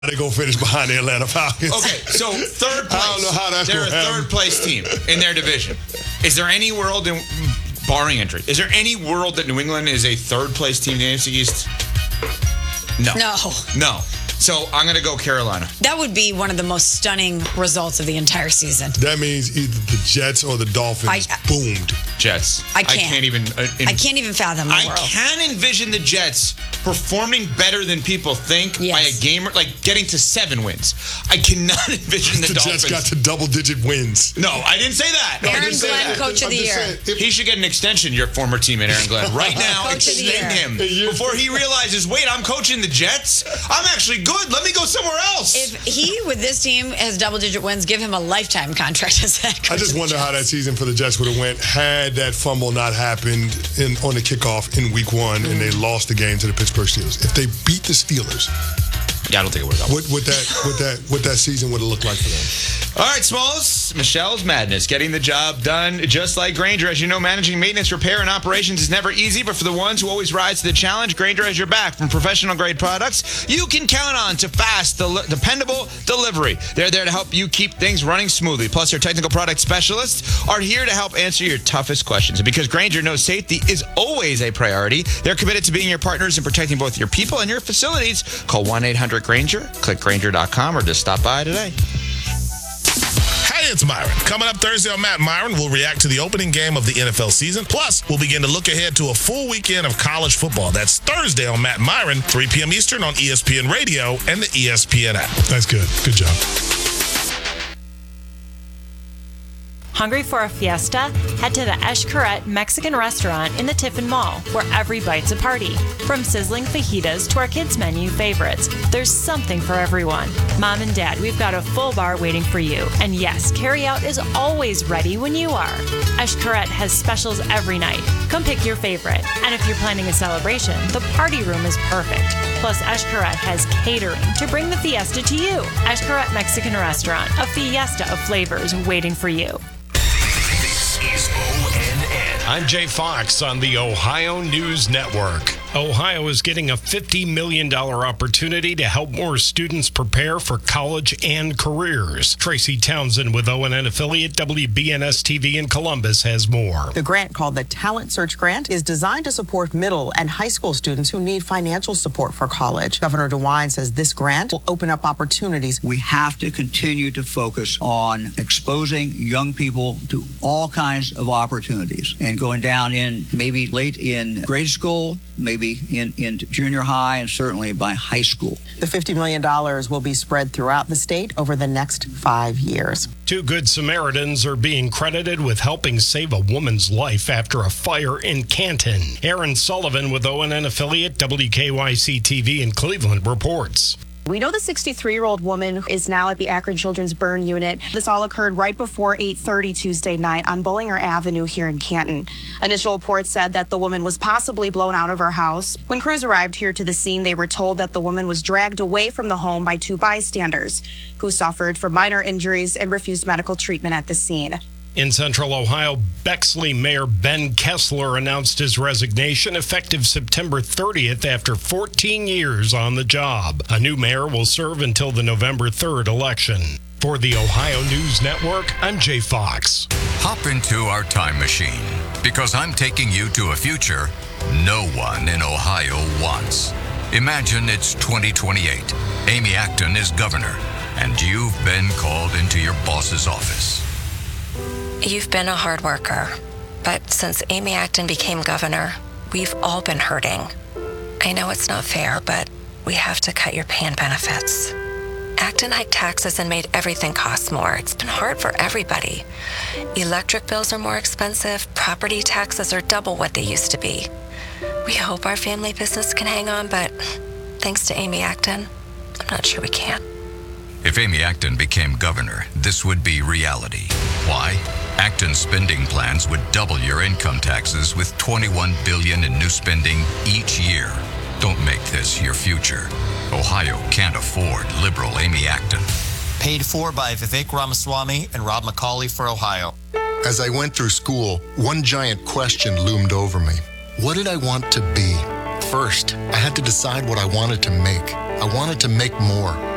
They go finish behind the Atlanta Falcons. Okay, so third place. I don't know how that's They're going to a happen. third-place team in their division. Is there any world, barring injury, is there any world that New England is a third-place team in the AFC East? No. So I'm going to go Carolina. That would be one of the most stunning results of the entire season. That means either the Jets or the Dolphins boomed. Jets. I can't even fathom the world. I can envision the Jets performing better than people think by a game, like getting to 7 wins. I cannot envision the Dolphins. Jets got to double-digit wins. No, I didn't say that. Aaron Glenn, Coach of the Year. He should get an extension, your former teammate, Aaron Glenn. Right now, Coach of the extend him before he realizes, wait, I'm coaching the Jets? I'm actually good. Let me go somewhere else. If he, with this team, has double-digit wins, give him a lifetime contract as head coach. I just wonder how that season for the Jets would have went had that fumble not happened on the kickoff in week 1 and they lost the game to the Pittsburgh Steelers. If they beat the Steelers, yeah, I don't think it would have gone. What that season would have looked like for them. All right, Smalls. Michelle's Madness, getting the job done just like Grainger. As you know, managing maintenance, repair, and operations is never easy, but for the ones who always rise to the challenge, Grainger has your back. From professional-grade products you can count on to fast, dependable delivery. They're there to help you keep things running smoothly. Plus, their technical product specialists are here to help answer your toughest questions. And because Grainger knows safety is always a priority, they're committed to being your partners in protecting both your people and your facilities. Call 1-800-GRAINGER, click Grainger.com, or just stop by today. Hey, it's Myron. Coming up Thursday on Matt Myron, we'll react to the opening game of the NFL season. Plus, we'll begin to look ahead to a full weekend of college football. That's Thursday on Matt Myron, 3 p.m. Eastern on ESPN Radio and the ESPN app. That's good. Good job. Hungry for a fiesta? Head to the Xcaret Mexican restaurant in the Tiffin Mall, where every bite's a party. From sizzling fajitas to our kids' menu favorites, there's something for everyone. Mom and Dad, we've got a full bar waiting for you. And yes, carryout is always ready when you are. Xcaret has specials every night. Come pick your favorite. And if you're planning a celebration, the party room is perfect. Plus, Xcaret has catering to bring the fiesta to you. Xcaret Mexican Restaurant, a fiesta of flavors waiting for you. Is ONN. I'm Jay Fox on the Ohio News Network. Ohio is getting a $50 million opportunity to help more students prepare for college and careers. Tracy Townsend with ONN affiliate WBNS-TV in Columbus has more. The grant, called the Talent Search Grant, is designed to support middle and high school students who need financial support for college. Governor DeWine says this grant will open up opportunities. We have to continue to focus on exposing young people to all kinds of opportunities and going down in maybe late in grade school, maybe in junior high, and certainly by high school. The $50 million will be spread throughout the state over the next 5 years. 2 Good Samaritans are being credited with helping save a woman's life after a fire in Canton. Aaron Sullivan with ONN affiliate WKYC-TV in Cleveland reports. We know the 63-year-old woman is now at the Akron Children's Burn Unit. This all occurred right before 8:30 Tuesday night on Bullinger Avenue here in Canton. Initial reports said that the woman was possibly blown out of her house. When crews arrived here to the scene, they were told that the woman was dragged away from the home by 2 bystanders who suffered from minor injuries and refused medical treatment at the scene. In Central Ohio, Bexley Mayor Ben Kessler announced his resignation effective September 30th after 14 years on the job. A new mayor will serve until the November 3rd election. For the Ohio News Network, I'm Jay Fox. Hop into our time machine, because I'm taking you to a future no one in Ohio wants. Imagine it's 2028. Amy Acton is governor, and you've been called into your boss's office. You've been a hard worker, but since Amy Acton became governor, we've all been hurting. I know it's not fair, but we have to cut your pay and benefits. Acton hiked taxes and made everything cost more. It's been hard for everybody. Electric bills are more expensive, property taxes are double what they used to be. We hope our family business can hang on, but thanks to Amy Acton, I'm not sure we can. If Amy Acton became governor, this would be reality. Why? Acton's spending plans would double your income taxes with $21 billion in new spending each year. Don't make this your future. Ohio can't afford liberal Amy Acton. Paid for by Vivek Ramaswamy and Rob McCauley for Ohio. As I went through school, one giant question loomed over me. What did I want to be? First, I had to decide what I wanted to make. I wanted to make more.